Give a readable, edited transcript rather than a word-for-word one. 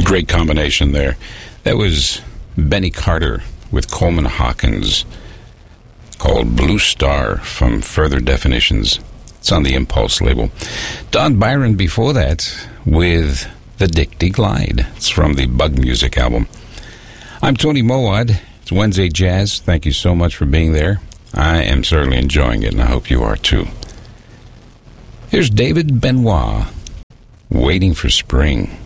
Great combination there. That was Benny Carter with Coleman Hawkins, called Blue Star from Further Definitions. It's on the Impulse label. Don Byron before that with the Dickie Glide. It's from the Bug Music album. I'm Tony Mowat. It's Wednesday Jazz. Thank you so much for being there. I am certainly enjoying it, and I hope you are too. Here's David Benoit, Waiting for Spring.